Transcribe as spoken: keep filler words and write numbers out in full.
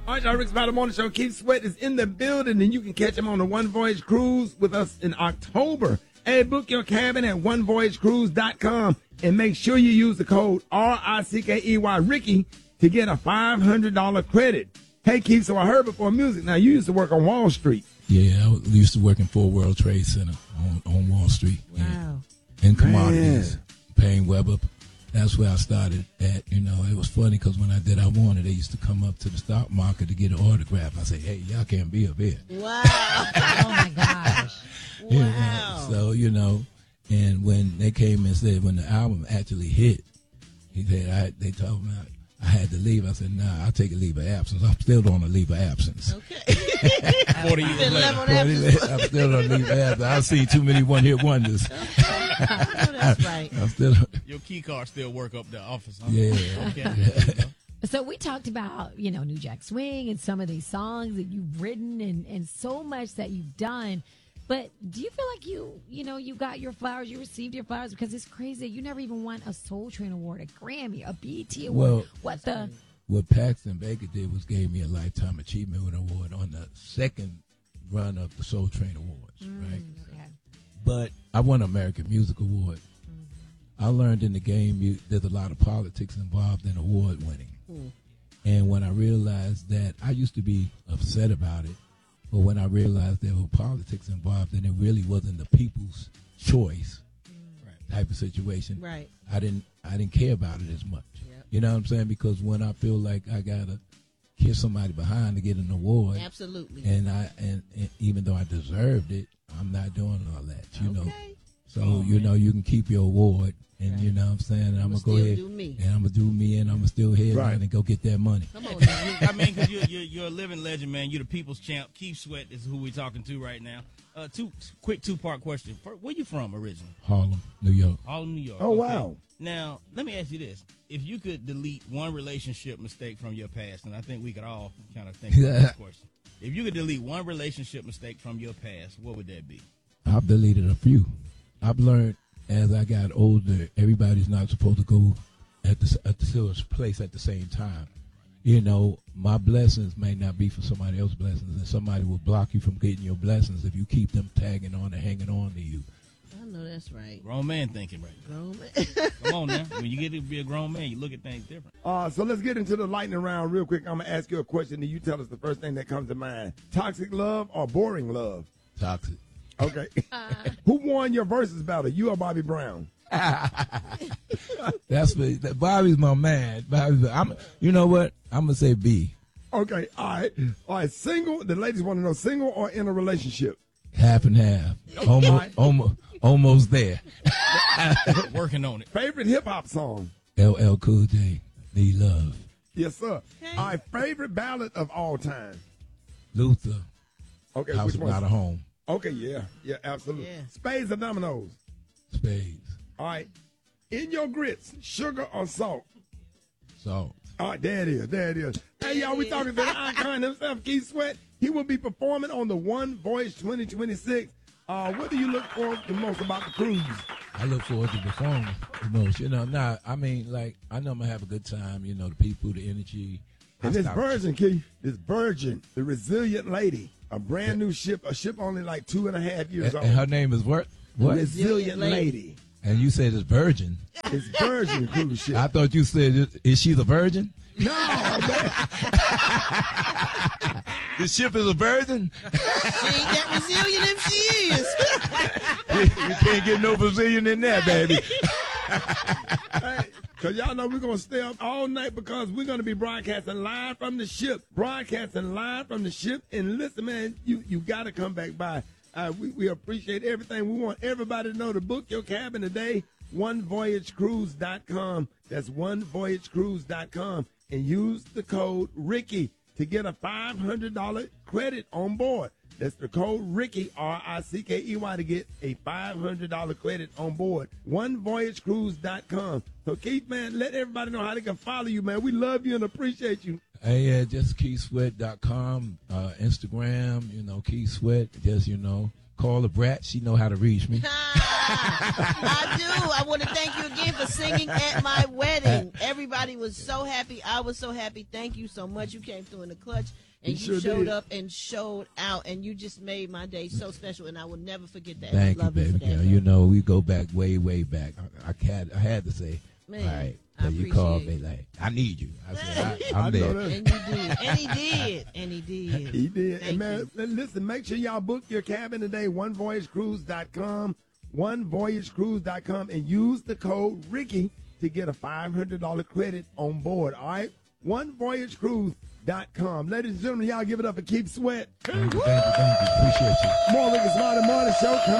All right, y'all, Rick's Battle Morning Show. Keith Sweat is in the building, and you can catch him on the One Voyage Cruise with us in October. Hey, book your cabin at one voyage cruise dot com and make sure you use the code R I C K E Y, Ricky, to get a five hundred dollars credit. Hey, Keith, so I heard before music. Now, you used to work on Wall Street. Yeah, I used to work in Fort World Trade Center on, on Wall Street. Wow. In commodities, Man. Payne Weber. That's where I started at. You know, it was funny because when I did I Wanted, they used to come up to the stock market to get an autograph. I say, hey, y'all can't be up here. Wow. Oh, my gosh. You know, Wow. so, you know, and when they came and said, when the album actually hit, he said, I, they told me I, I had to leave. I said, nah, I'll take a leave of absence. I'm still on a leave of absence. Okay. forty years Been later. level absence. I'm still on a leave of absence. I've seen too many one-hit wonders. I know that's right. I'm still, Your key card still work up the office, huh? yeah. Okay. So we talked about, you know, New Jack Swing and some of these songs that you've written and, and so much that you've done. But do you feel like you, you know, you got your flowers, you received your flowers? Because it's crazy. You never even won a Soul Train Award, a Grammy, a B E T Award. Well, what the? What Paxton Baker did was gave me a Lifetime Achievement Award on the second run of the Soul Train Awards, Mm, right? okay. But I won an American Music Award. Mm-hmm. I learned in the game you, there's a lot of politics involved in award winning. Mm. And when I realized that, I used to be upset about it, but when I realized there were politics involved and it really wasn't the people's choice Mm. type of situation, Right. I didn't I didn't care about it as much. Yep. You know what I'm saying? Because when I feel like I gotta kiss somebody behind to get an award, Absolutely. and I and, and even though I deserved it, I'm not doing all that. You know. Okay. So Oh, you man. know you can keep your award, and Right. you know what I'm saying. And I'm I'ma gonna go still ahead do me. and I'm gonna do me, and I'm gonna still head Right. on and go get that money. Come on now. I mean, because you're, you're, you're a living legend, man. You're the people's champ. Keith Sweat is who we're talking to right now. Uh, two quick two-part question. First, where you from originally? Harlem, New York. Harlem, New York. Oh, Okay. wow. Now, let me ask you this. If you could delete one relationship mistake from your past, and I think we could all kind of think about this question. If you could delete one relationship mistake from your past, what would that be? I've deleted a few. I've learned as I got older, everybody's not supposed to go at the at the same place at the same time. You know, my blessings may not be for somebody else's blessings, and somebody will block you from getting your blessings if you keep them tagging on and hanging on to you. I know that's right. Grown man thinking right Grown man. now. Come on now. When you get to be a grown man, you look at things different. Uh, so let's get into the lightning round real quick. I'm going to ask you a question, and you tell us the first thing that comes to mind. Toxic love or boring love? Toxic. Okay. Who won your versus battle, you or Bobby Brown? That's what, that, Bobby's my man. Bobby's, I'm, you know what? I'm gonna say B. Okay, all right. All right, single, the ladies want to know, single or in a relationship? Half and half. Almost, almost, almost there. Working on it. Favorite hip-hop song? L L Cool J, Need Love. Yes, sir. All right, favorite ballad of all time? Luther, Okay, House which of one? Not a Home. Okay, yeah, yeah, absolutely. Yeah. Spades or dominoes? Spades. All right. In your grits, sugar or salt? Salt. All right, there it is. There it is. Hey, y'all, we talking to the icon himself, Keith Sweat. He will be performing on the One Voyage twenty twenty-six. Uh, what do you look for the most about the cruise? I look forward to performing the most. You know, nah, I mean, like, I know I'm going to have a good time. You know, the people, the energy. I And this stopped- Virgin, Keith, this Virgin, the resilient lady, a brand new ship, a ship only like two and a half years And, old. and her name is what? What? Resilient lady. And you said it's virgin. It's Virgin cruise ship. I thought you said, is she the virgin? No, man. The ship is a virgin? She ain't that resilient if she is. You can't get no Brazilian in there, baby. Hey, because y'all know we're going to stay up all night because we're going to be broadcasting live from the ship. Broadcasting live from the ship. And listen, man, you, you got to come back by. Uh, we, we appreciate everything. We want everybody to know to book your cabin today, one voyage cruise dot com. That's one voyage cruise dot com. And use the code Ricky to get a five hundred dollars credit on board. That's the code Ricky, R I C K E Y, to get a five hundred dollars credit on board. one voyage cruise dot com. So, Keith, man, let everybody know how they can follow you, man. We love you and appreciate you. Hey, yeah, just keith sweat dot com, uh, Instagram, you know, Keith Sweat. Just, you know, call the brat. She know how to reach me. I do. I want to thank you again for singing at my wedding. Everybody was so happy. I was so happy. Thank you so much. You came through in the clutch, and you, you sure showed did. up and showed out, and you just made my day so special, and I will never forget that. Thank I you, love baby you for girl. that. You know, we go back way, way back. I, I had, I had to say, Man, all right. I So you called appreciate me like, I need you. I said, I, I I'm know there. that. And you did. And he did. And he did. He did. Thank And man, you. listen, make sure y'all book your cabin today, one voyage cruise dot com, one voyage cruise dot com, and use the code Ricky to get a five hundred dollars credit on board. All right? one voyage cruise dot com. Ladies and gentlemen, y'all give it up for Keith Sweat. Thank you, thank you, thank you. Appreciate you. More Ricky Smiley Morning Show.